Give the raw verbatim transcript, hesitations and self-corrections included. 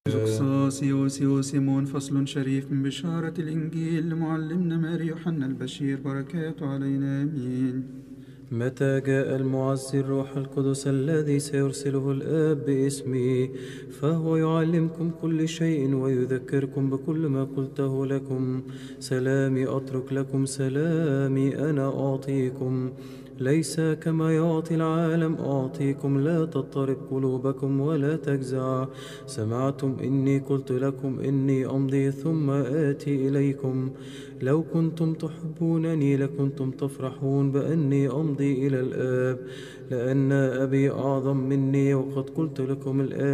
زقصاصي وسيمون فصل شريف من بشارة الإنجيل لمعلمنا ماري يوحنا البشير بركاته علينا آمين. متى جاء المعزي الروح القدس الذي سيرسله الآب باسمي فهو يعلمكم كل شيء ويذكركم بكل ما قلته لكم. سلامي أترك لكم، سلامي أنا أعطيكم، ليس كما يعطي العالم أعطيكم. لا تضطرب قلوبكم ولا تجزع. سمعتم إني قلت لكم إني أمضي ثم آتي إليكم. لو كنتم تحبونني لكنتم تفرحون بأني أمضي إلى الآب، لأن أبي أعظم مني، وقد قلت لكم الآن